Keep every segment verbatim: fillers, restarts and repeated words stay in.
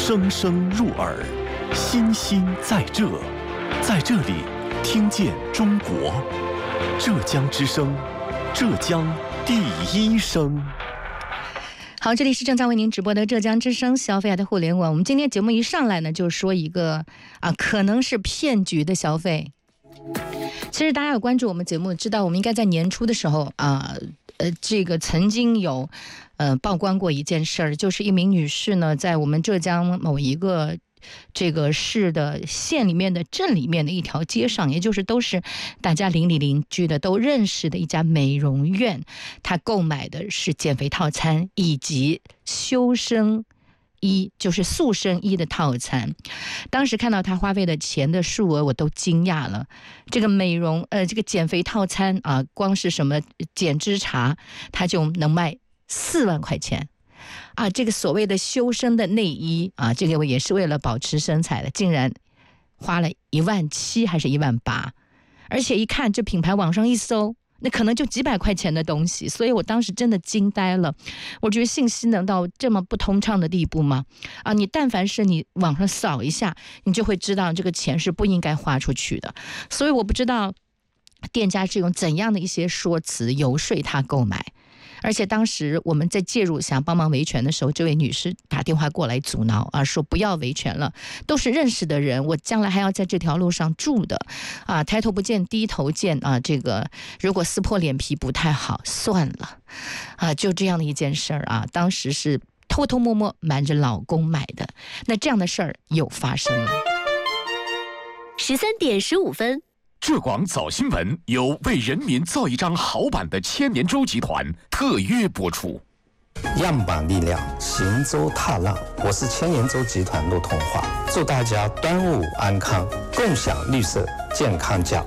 声声入耳，心心在这，在这里听见中国。浙江之声，浙江第一声。 好，这里是正在为您直播的浙江之声消费爱的互联网。我们今天节目一上来呢，就说一个啊，可能是骗局的消费。其实大家有关注我们节目，知道我们应该在年初的时候啊，呃，这个曾经有呃曝光过一件事儿，就是一名女士呢，在我们浙江某一个这个市的县里面的镇里面的一条街上，也就是都是大家邻里邻居的都认识的一家美容院，她购买的是减肥套餐以及修身衣，就是塑身衣的套餐。当时看到他花费的钱的数额，我都惊讶了。这个美容呃，这个减肥套餐啊，光是什么减脂茶，它就能卖四万块钱。啊，这个所谓的修身的内衣啊，这个也是为了保持身材的，竟然花了一万七还是一万八，而且一看这品牌网上一搜，那可能就几百块钱的东西，所以我当时真的惊呆了。我觉得信息能到这么不通畅的地步吗？啊，你但凡是你网上扫一下，你就会知道这个钱是不应该花出去的。所以我不知道店家是用怎样的一些说辞游说他购买。而且当时我们在介入想帮忙维权的时候，这位女士打电话过来阻挠啊，说不要维权了，都是认识的人，我将来还要在这条路上住的啊，抬头不见低头见啊，这个如果撕破脸皮不太好，算了啊，就这样的一件事儿啊，当时是偷偷摸摸瞒着老公买的，那这样的事儿又发生了。 十三点十五分。 浙广早新闻由为人民造一张好版的千年舟集团特约播出。 样板力量，行舟踏浪。我是千年舟集团陆同华，祝大家端午安康，共享绿色健康奖。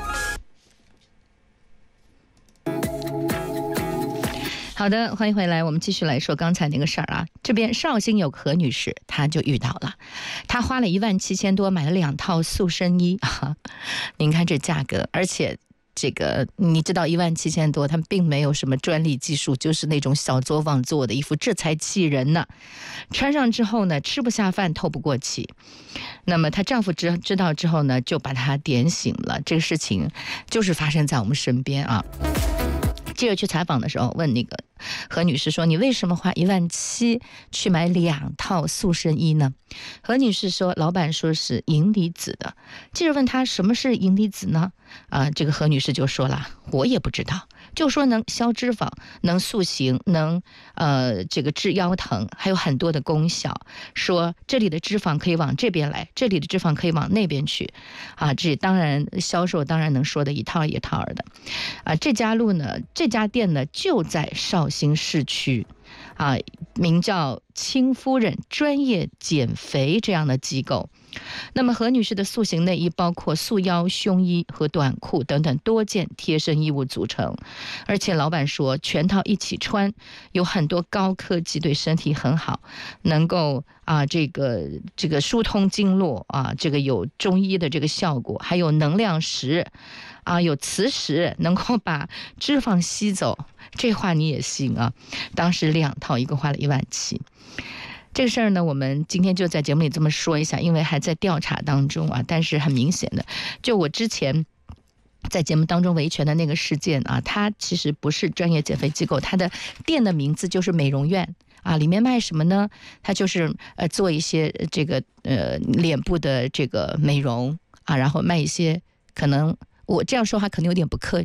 好的，欢迎回来，我们继续来说刚才那个事儿啊。这边绍兴有个何女士，她就遇到了，她花了一万七千多买了两套塑身衣啊，您看这价格，而且这个你知道一万七千多，他们并没有什么专利技术，就是那种小作坊做的衣服，这才气人呢。穿上之后呢，吃不下饭，透不过气。那么她丈夫知知道之后呢，就把她点醒了。这个事情就是发生在我们身边啊。记者去采访的时候问那个何女士说，你为什么花一万七去买两套塑身衣呢？何女士说，老板说是银离子的。记者问她什么是银离子呢？啊，这个何女士就说了，我也不知道，就说能消脂肪，能塑形，能呃这个治腰疼，还有很多的功效。说这里的脂肪可以往这边来，这里的脂肪可以往那边去。啊，这当然销售当然能说的一套一套的。啊，这家路呢，这家店呢就在绍兴市区。啊，名叫青夫人专业减肥这样的机构。那么何女士的塑形内衣包括束腰、胸衣和短裤等等多件贴身衣物组成，而且老板说全套一起穿，有很多高科技，对身体很好，能够啊这个这个疏通经络啊，这个有中医的这个效果，还有能量石啊，有磁石，能够把脂肪吸走。这话你也信啊？当时两套一共花了一万七。这个事儿呢，我们今天就在节目里这么说一下，因为还在调查当中啊。但是很明显的，就我之前在节目当中维权的那个事件啊，它其实不是专业减肥机构，它的店的名字就是美容院啊。里面卖什么呢？它就是呃做一些这个呃脸部的这个美容啊，然后卖一些可能我这样说话可能有点不客气。